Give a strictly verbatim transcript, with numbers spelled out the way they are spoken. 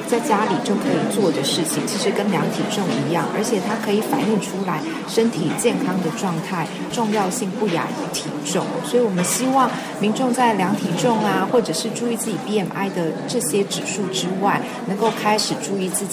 在家里就可以做的事情，其实跟量体重一样，而且它可以反映出来身体健康的状态，重要性不亚于体重。所以我们希望民众在量体重啊，或者是注意自己 B M I 的这些指数之外，能够开始注意自